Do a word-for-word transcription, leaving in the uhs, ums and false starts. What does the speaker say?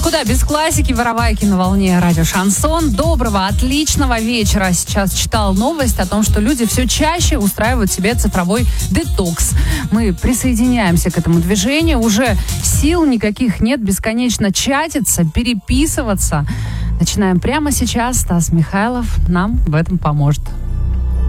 Куда без классики, воровайки на волне радио Шансон. Доброго, отличного вечера. Сейчас читал новость о том, что люди все чаще устраивают себе цифровой детокс. Мы присоединяемся к этому движению. Уже сил никаких нет бесконечно чатиться, переписываться. Начинаем прямо сейчас. Стас Михайлов нам в этом поможет.